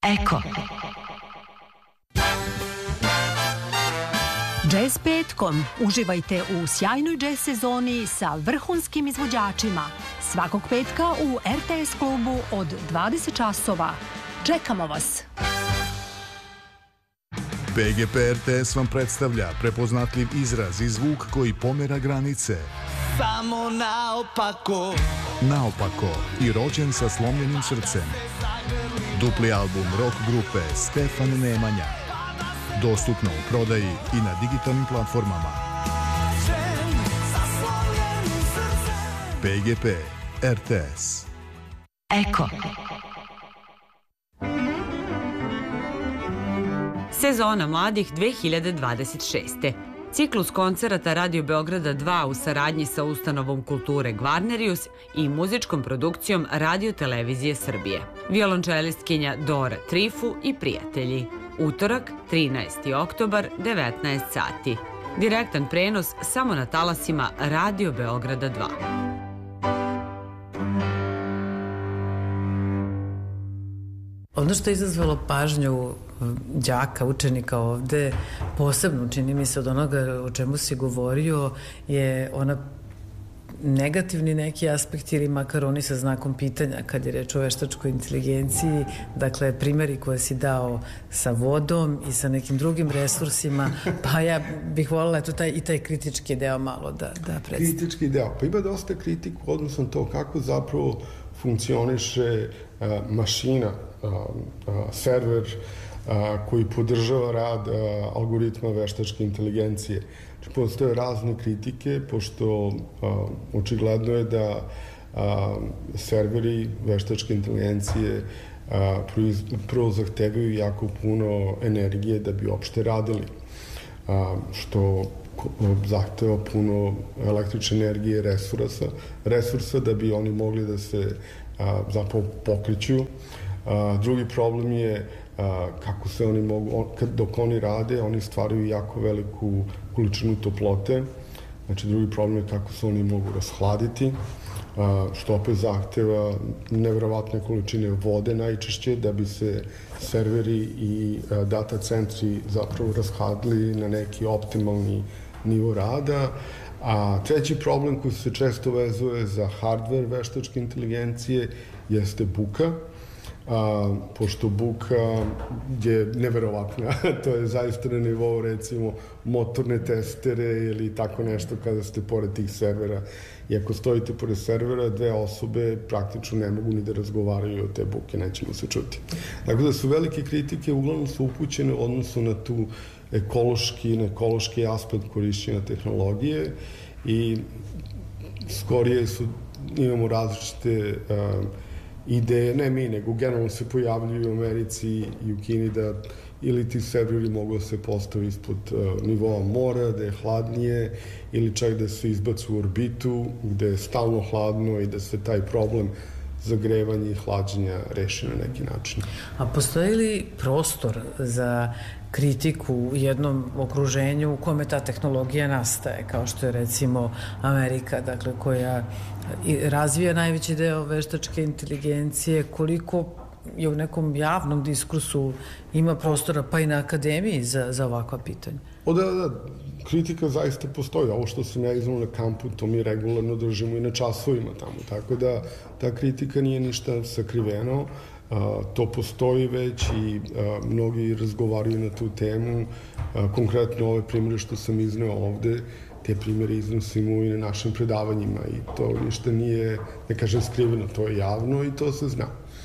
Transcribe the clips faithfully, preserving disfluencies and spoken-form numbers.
Eko. Jazz petkom. Uživajte u sjajnoj jazz sezoni sa vrhunskim izvođačima. Svakog petka u er te es klubu od dvadeset časova. Čekamo vas! P G P R T S vam predstavlja prepoznatljiv izraz i zvuk koji pomera granice. Samo naopako. Naopako i rođen sa slomljenim srcem. Dupli album rock grupe Stefan Nemanja. Dostupno u prodaji i na digitalnim platformama. P G P R T S. Eko. Sezona mladih dve hiljade dvadeset šeste. Ciklus koncerata Radio Beograda dva u saradnji sa ustanovom kulture Gvarnerius i muzičkom produkcijom Radio Televizije Srbije. Violončelistkinja Dora Trifu i prijatelji. Utorak, trinaesti oktobar, devetnaest sati. Direktan prenos samo na talasima Radio Beograda dva. Ono što je izazvalo pažnju đaka, učenika ovde, posebno čini mi se od onoga o čemu si govorio, je ona negativni neki aspekt ili makar oni sa znakom pitanja kad je reč o veštačkoj inteligenciji, dakle primjeri koje si dao sa vodom i sa nekim drugim resursima, pa ja bih voljela eto taj, i taj kritički deo malo da, da predstavim. Kritički deo, pa ima dosta kritiku odnosno to kako zapravo funkcioniše uh, mašina, uh, uh, server uh, koji podržava rad uh, algoritma veštačke inteligencije. Znači, postoje razne kritike, pošto uh, očigledno je da uh, serveri veštačke inteligencije uh, prvo zahtevaju jako puno energije da bi uopšte radili, uh, što zahteva puno električne energije, resursa, resursa da bi oni mogli da se a, zapravo pokreću. A, drugi problem je a, kako se oni mogu, on, kad, dok oni rade, oni stvaraju jako veliku količinu toplote. Znači, drugi problem je kako se oni mogu rashladiti, a, što opet zahteva neverovatne količine vode najčešće da bi se serveri i a, data centri zapravo rashladili na neki optimalni nivo rada. A treći problem koji se često vezuje za hardware veštačke inteligencije jeste buka, a, pošto buka je neverovatna. To je zaista na nivou recimo motorne testere ili tako nešto kada ste pored tih servera. I ako stojite pored servera, dve osobe praktično ne mogu ni da razgovaraju od te buke, nećemo se čuti. Tako da su velike kritike uglavnom su upućene u odnosu na tu ekološki, na ekološki aspekt korišćenja tehnologije i skorije su, imamo različite uh, ideje, ne mi, nego generalno se pojavljuju u Americi i u Kini da ili ti serveri mogu da se postavi ispod uh, nivoa mora, da je hladnije, ili čak da se izbacu u orbitu, gde je stalno hladno i da se taj problem zagrevanja i hlađenja reši na neki način. A postoji li prostor za kritiku u jednom okruženju u kome ta tehnologija nastaje, kao što je recimo Amerika, dakle, koja razvija najveći deo veštačke inteligencije, koliko je u nekom javnom diskursu ima prostora, pa i na akademiji za, za ovakva pitanja? O da, da, kritika zaista postoji. Ovo što sam ja iznao na kampu, to mi regularno držimo i na časovima tamo, tako da ta kritika nije ništa sakriveno. Uh, to postoji već i uh, mnogi razgovaraju na tu temu. Uh, konkretno ove primjere što sam izneo ovde, te primjere iznosimo i na našim predavanjima i to ništa nije, ne kažem skriveno, to je javno i to se zna.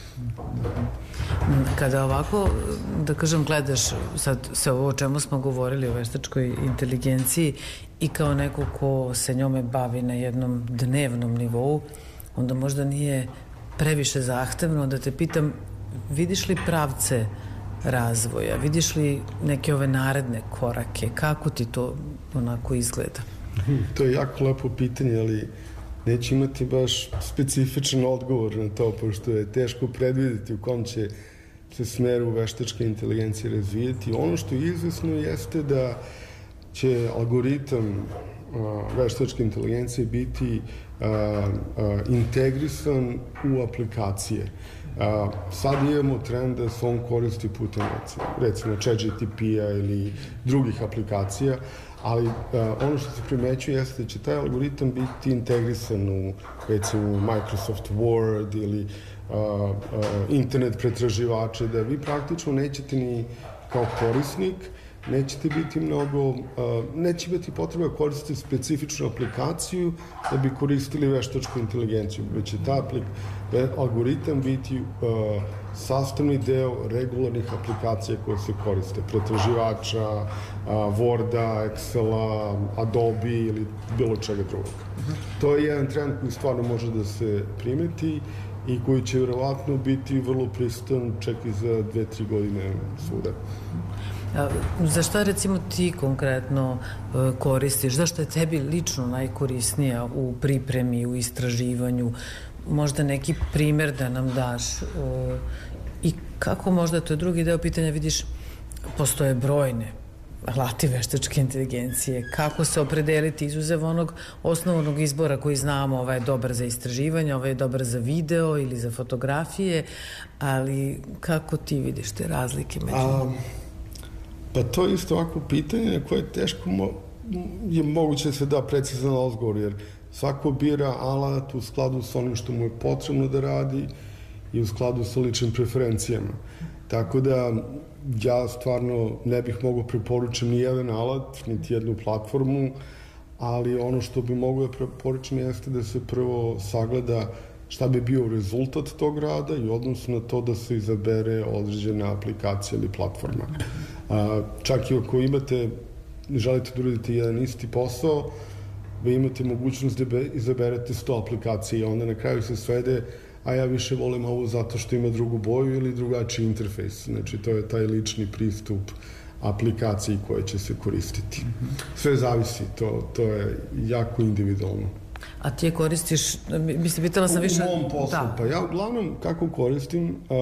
Kada ovako, da kažem, gledaš sad sve ovo o čemu smo govorili o veštačkoj inteligenciji i kao neko ko se njome bavi na jednom dnevnom nivou, onda možda nije previše zahtevno da te pitam, vidiš li pravce razvoja, vidiš li neke ove naredne korake, kako ti to onako izgleda? To je jako lepo pitanje, ali neću imati baš specifičan odgovor na to, pošto je teško predvideti u kom će se smeru veštačke inteligencije razvijeti. Ono što je izvesno jeste da će algoritam veštačke inteligencije biti a, a, integrisan u aplikacije. A, sad imamo trend da se on koristi putem recimo, recimo Chat G P T-a ili drugih aplikacija, ali a, ono što se primećuje jeste da će taj algoritam biti integrisan u recimo Microsoft Word ili a, a, internet pretraživače, da vi praktično nećete ni kao korisnik nećete biti mnogo, uh, neće biti potreba koristiti specifičnu aplikaciju da bi koristili veštačku inteligenciju, već će ta aplik, algoritam biti uh, sastavni deo regularnih aplikacija koje se koriste, pretraživača, uh, Worda, Excela, Adobe ili bilo čega drugog. Uh-huh. To je jedan trend koji stvarno može da se primeti i koji će vjerovatno biti vrlo prisutan čak i za dve, tri godine svuda. A za šta recimo ti konkretno e, koristiš? Zašto je tebi lično najkorisnija u pripremi, u istraživanju? Možda neki primer da nam daš e, i kako možda, to je drugi deo pitanja, vidiš, postoje brojne alati veštačke inteligencije. Kako se opredeliti izuzev onog osnovnog izbora koji znamo, ovaj je dobar za istraživanje, ovaj je dobar za video ili za fotografije, ali kako ti vidiš te razlike među njima? Pa to je isto ovako pitanje koje je teško mo je moguće da se da precizan odgovor, jer svako bira alat u skladu sa onim što mu je potrebno da radi i u skladu sa ličnim preferencijama. Tako da ja stvarno ne bih mogao preporučiti ni jedan alat, niti jednu platformu, ali ono što bi mogao da preporučim jeste da se prvo sagleda šta bi bio rezultat tog rada i odnosno na to da se izabere određena aplikacija ili platforma. A, čak i ako imate, želite da uradite jedan isti posao, vi imate mogućnost da izaberete sto aplikacija i onda na kraju se svede, a ja više volim ovo zato što ima drugu boju ili drugačiji interfejs. Znači, to je taj lični pristup aplikaciji koje će se koristiti. Sve zavisi, to, to je jako individualno. A ti je koristiš, mislim, pitala sam više... U mom poslu, da. Pa ja uglavnom kako koristim,